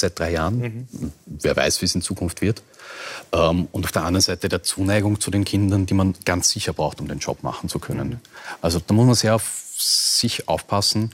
seit 3 Jahren. Wer weiß, wie es in Zukunft wird. Und auf der anderen Seite der Zuneigung zu den Kindern, die man ganz sicher braucht, um den Job machen zu können. Also da muss man sehr auf sich aufpassen,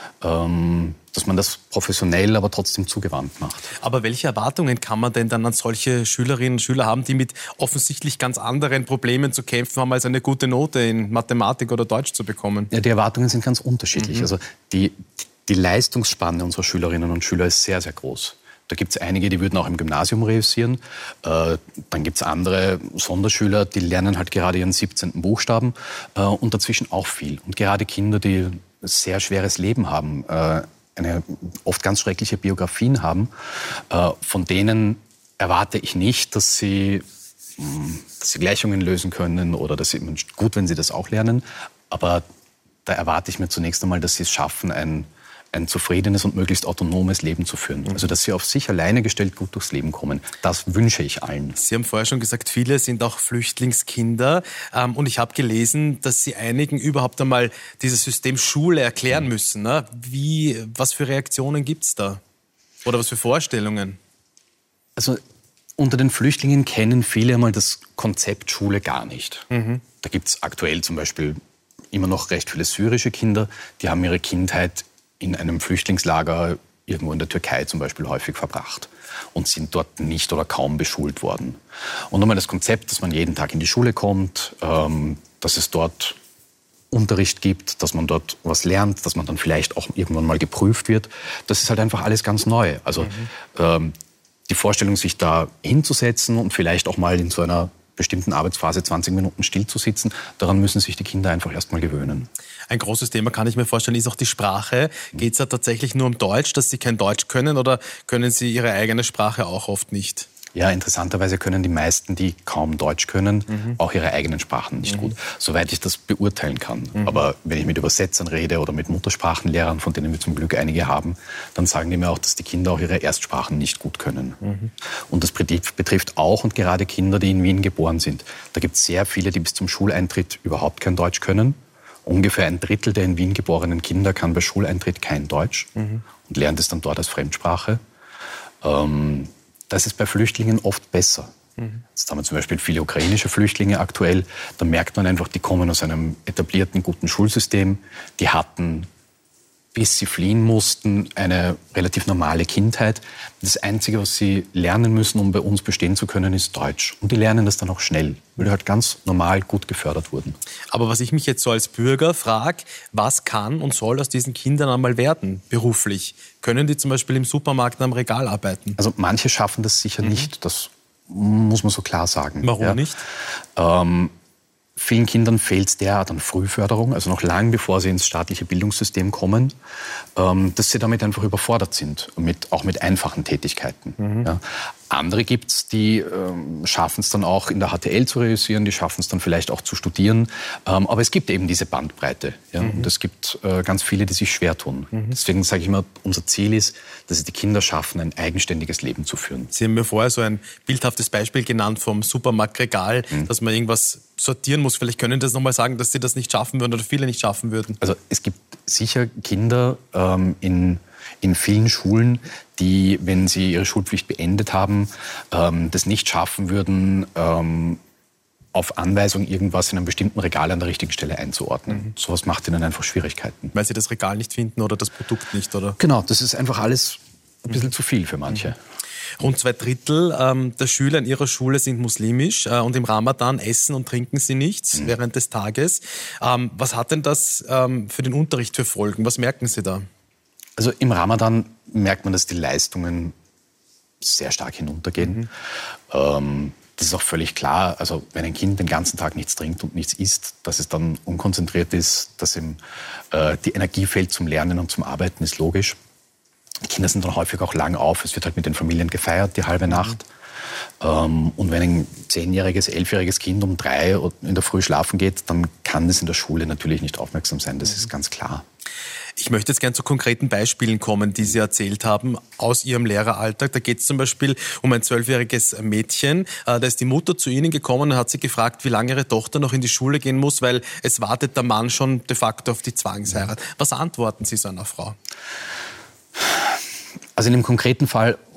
dass man das professionell, aber trotzdem zugewandt macht. Aber welche Erwartungen kann man denn dann an solche Schülerinnen und Schüler haben, die mit offensichtlich ganz anderen Problemen zu kämpfen haben, als eine gute Note in Mathematik oder Deutsch zu bekommen? Ja, die Erwartungen sind ganz unterschiedlich. Also die Leistungsspanne unserer Schülerinnen und Schüler ist sehr, sehr groß. Da gibt es einige, die würden auch im Gymnasium reüssieren. Dann gibt es andere Sonderschüler, die lernen halt gerade ihren 17. Buchstaben und dazwischen auch viel. Und gerade Kinder, die ein sehr schweres Leben haben, eine oft ganz schreckliche Biografien haben, von denen erwarte ich nicht, dass sie Gleichungen lösen können oder dass sie, gut, wenn sie das auch lernen, aber da erwarte ich mir zunächst einmal, dass sie es schaffen, ein zufriedenes und möglichst autonomes Leben zu führen. Also, dass sie auf sich alleine gestellt gut durchs Leben kommen. Das wünsche ich allen. Sie haben vorher schon gesagt, viele sind auch Flüchtlingskinder. Und ich habe gelesen, dass Sie einigen überhaupt einmal dieses System Schule erklären müssen. Ne? Was für Reaktionen gibt es da? Oder was für Vorstellungen? Also, unter den Flüchtlingen kennen viele einmal das Konzept Schule gar nicht. Da gibt es aktuell zum Beispiel immer noch recht viele syrische Kinder, die haben ihre Kindheit in einem Flüchtlingslager irgendwo in der Türkei zum Beispiel häufig verbracht und sind dort nicht oder kaum beschult worden. Und einmal das Konzept, dass man jeden Tag in die Schule kommt, dass es dort Unterricht gibt, dass man dort was lernt, dass man dann vielleicht auch irgendwann mal geprüft wird, das ist halt einfach alles ganz neu. Also die Vorstellung, sich da hinzusetzen und vielleicht auch mal in so einer bestimmten Arbeitsphase 20 Minuten still zu sitzen, daran müssen sich die Kinder einfach erst mal gewöhnen. Ein großes Thema, kann ich mir vorstellen, ist auch die Sprache. Geht es da tatsächlich nur um Deutsch, dass Sie kein Deutsch können, oder können Sie Ihre eigene Sprache auch oft nicht? Ja, interessanterweise können die meisten, die kaum Deutsch können, auch ihre eigenen Sprachen nicht gut, soweit ich das beurteilen kann. Aber wenn ich mit Übersetzern rede oder mit Muttersprachenlehrern, von denen wir zum Glück einige haben, dann sagen die mir auch, dass die Kinder auch ihre Erstsprachen nicht gut können. Und das betrifft auch und gerade Kinder, die in Wien geboren sind. Da gibt es sehr viele, die bis zum Schuleintritt überhaupt kein Deutsch können. Ungefähr 1/3 der in Wien geborenen Kinder kann bei Schuleintritt kein Deutsch und lernt es dann dort als Fremdsprache. Das ist bei Flüchtlingen oft besser. Jetzt haben wir zum Beispiel viele ukrainische Flüchtlinge aktuell. Da merkt man einfach, die kommen aus einem etablierten, guten Schulsystem. Die hatten, bis sie fliehen mussten, eine relativ normale Kindheit. Das Einzige, was sie lernen müssen, um bei uns bestehen zu können, ist Deutsch. Und die lernen das dann auch schnell, weil die halt ganz normal gut gefördert wurden. Aber was ich mich jetzt so als Bürger frage, was kann und soll aus diesen Kindern einmal werden, beruflich? Können die zum Beispiel im Supermarkt am Regal arbeiten? Also manche schaffen das sicher nicht, das muss man so klar sagen. Warum nicht? Vielen Kindern fehlt es derart an Frühförderung, also noch lange bevor sie ins staatliche Bildungssystem kommen, dass sie damit einfach überfordert sind, auch mit einfachen Tätigkeiten. Ja. Andere gibt es, die schaffen es dann auch in der HTL zu reüssieren, die schaffen es dann vielleicht auch zu studieren. Aber es gibt eben diese Bandbreite. Ja? Und es gibt ganz viele, die sich schwer tun. Deswegen sage ich immer, unser Ziel ist, dass es die Kinder schaffen, ein eigenständiges Leben zu führen. Sie haben mir vorher so ein bildhaftes Beispiel genannt vom Supermarktregal, dass man irgendwas sortieren muss. Vielleicht können Sie das nochmal sagen, dass Sie das nicht schaffen würden oder viele nicht schaffen würden. Also es gibt sicher Kinder in vielen Schulen, die, wenn sie ihre Schulpflicht beendet haben, das nicht schaffen würden, auf Anweisung irgendwas in einem bestimmten Regal an der richtigen Stelle einzuordnen. Sowas macht ihnen einfach Schwierigkeiten. Weil sie das Regal nicht finden oder das Produkt nicht, oder? Genau, das ist einfach alles ein bisschen zu viel für manche. Rund 2/3 der Schüler in ihrer Schule sind muslimisch und im Ramadan essen und trinken sie nichts während des Tages. Was hat denn das für den Unterricht für Folgen? Was merken Sie da? Also im Ramadan merkt man, dass die Leistungen sehr stark hinuntergehen. Das ist auch völlig klar. Also wenn ein Kind den ganzen Tag nichts trinkt und nichts isst, dass es dann unkonzentriert ist, dass ihm die Energie fehlt zum Lernen und zum Arbeiten, ist logisch. Die Kinder sind dann häufig auch lang auf. Es wird halt mit den Familien gefeiert, die halbe Nacht. Und wenn ein 10-jähriges, 11-jähriges Kind um 3 in der Früh schlafen geht, dann kann es in der Schule natürlich nicht aufmerksam sein. Das ist ganz klar. Ich möchte jetzt gerne zu konkreten Beispielen kommen, die Sie erzählt haben aus Ihrem Lehreralltag. Da geht es zum Beispiel um ein 12-jähriges Mädchen. Da ist die Mutter zu Ihnen gekommen und hat sie gefragt, wie lange ihre Tochter noch in die Schule gehen muss, weil es wartet der Mann schon de facto auf die Zwangsheirat. Was antworten Sie so einer Frau? Also in dem konkreten Fall